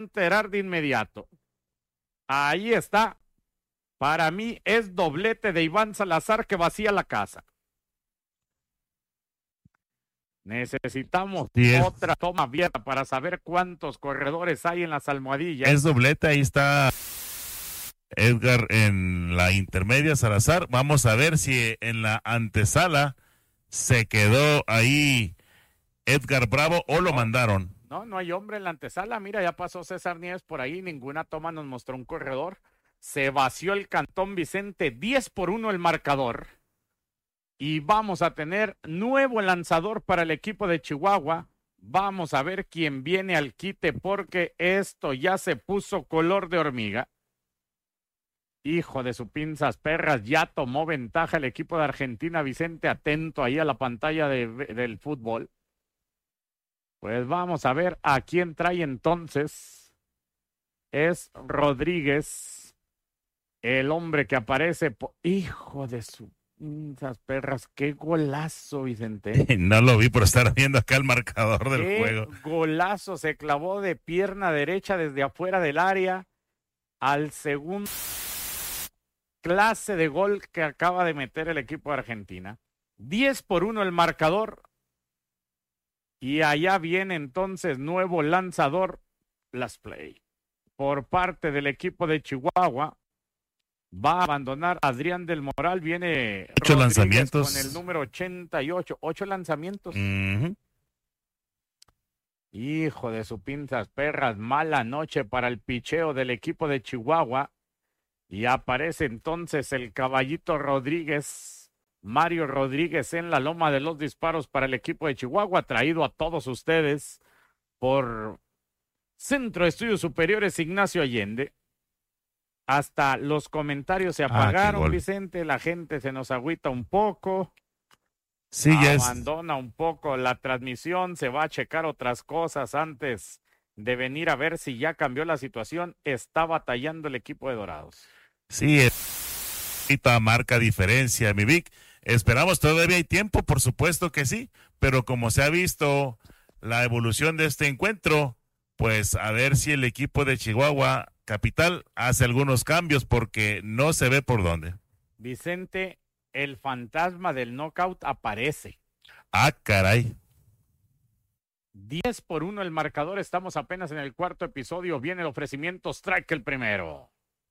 enterar de inmediato. Ahí está. Para mí es doblete de Iván Salazar que vacía la casa. Necesitamos otra toma abierta para saber cuántos corredores hay en las almohadillas. Es doblete, ahí está Edgar en la intermedia, Salazar. Vamos a ver si en la antesala se quedó ahí Edgar Bravo o lo mandaron. No hay hombre en la antesala. Mira, ya pasó César Nieves por ahí. Ninguna toma nos mostró un corredor. Se vació el Cantón Vicente, 10-1 el marcador. Y vamos a tener nuevo lanzador para el equipo de Chihuahua. Vamos a ver quién viene al quite porque esto ya se puso color de hormiga. Hijo de su pinzas perras, ya tomó ventaja el equipo de Argentina. Vicente, atento ahí a la pantalla del fútbol. Pues vamos a ver a quién trae entonces. Es Rodríguez, el hombre que aparece. Hijo de su pinzas perras, qué golazo, Vicente. No lo vi por estar viendo acá el marcador del juego. Golazo, se clavó de pierna derecha desde afuera del área al segundo. Clase de gol que acaba de meter el equipo de Argentina. 10-1 el marcador. Y allá viene entonces nuevo lanzador, Las Play. Por parte del equipo de Chihuahua, va a abandonar Adrián del Moral. Viene 8 lanzamientos. Con el número 88. 8 lanzamientos. Hijo de su pinzas perras, mala noche para el picheo del equipo de Chihuahua. Y aparece entonces el caballito Rodríguez, Mario Rodríguez en la loma de los disparos para el equipo de Chihuahua, traído a todos ustedes por Centro de Estudios Superiores Ignacio Allende. Hasta los comentarios se apagaron, Vicente, la gente se nos agüita un poco. Sí, abandona un poco la transmisión, se va a checar otras cosas antes de venir a ver si ya cambió la situación. Está batallando el equipo de Dorados. Sí, esta marca diferencia, mi Vic. Esperamos, todavía hay tiempo, por supuesto que sí, pero como se ha visto la evolución de este encuentro, pues a ver si el equipo de Chihuahua Capital hace algunos cambios porque no se ve por dónde. Vicente, el fantasma del knockout aparece. Ah, caray. 10-1 el marcador, estamos apenas en el cuarto episodio. Viene el ofrecimiento, strike el primero.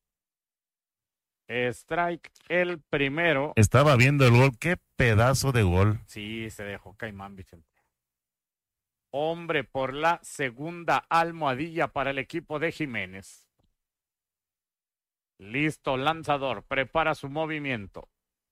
Strike el primero. Estaba viendo el gol, qué pedazo de gol. Sí, se dejó caimán, Vicente. Hombre por la segunda almohadilla para el equipo de Jiménez. Listo, lanzador, prepara su movimiento.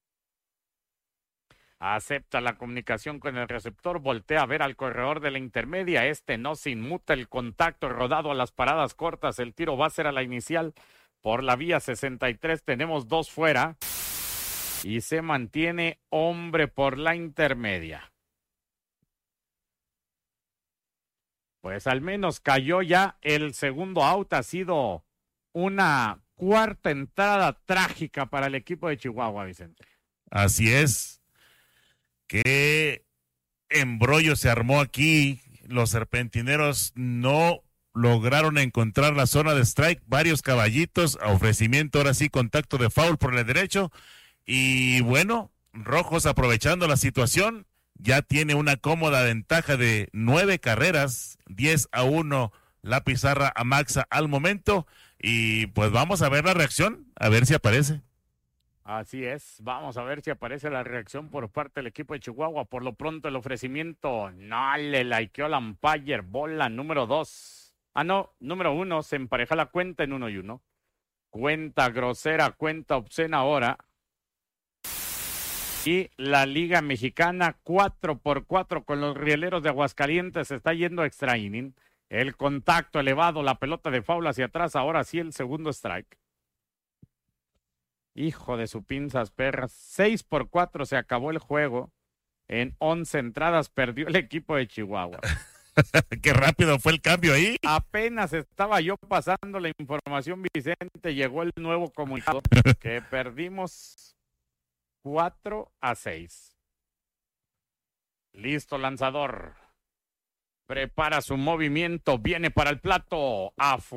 Acepta la comunicación con el receptor, voltea a ver al corredor de la intermedia. No se inmuta el contacto, rodado a las paradas cortas. El tiro va a ser a la inicial. Por la vía 63 tenemos 2 fuera y se mantiene hombre por la intermedia. Pues al menos cayó ya el segundo out. Ha sido una cuarta entrada trágica para el equipo de Chihuahua, Vicente. Así es. Qué embrollo se armó aquí. Los serpentineros no lograron encontrar la zona de strike, varios caballitos, a ofrecimiento, ahora sí, contacto de foul por el derecho, y bueno, Rojos aprovechando la situación, ya tiene una cómoda ventaja de 9 carreras, 10-1 la pizarra a Maxa al momento, y pues vamos a ver la reacción, a ver si aparece. Así es, vamos a ver si aparece la reacción por parte del equipo de Chihuahua. Por lo pronto el ofrecimiento no le likeó al umpire, bola número 2. Número 1, se empareja la cuenta en 1-1. Cuenta grosera, cuenta obscena ahora. Y la Liga Mexicana 4-4 con los Rieleros de Aguascalientes está yendo a extra inning. El contacto elevado, la pelota de foul hacia atrás, ahora sí el segundo strike. Hijo de su pinzas perras, 6-4 se acabó el juego. En 11 entradas perdió el equipo de Chihuahua. Qué rápido fue el cambio ahí. Apenas estaba yo pasando la información, Vicente, llegó el nuevo comunicado que perdimos 4-6. Listo, lanzador. Prepara su movimiento, viene para el plato.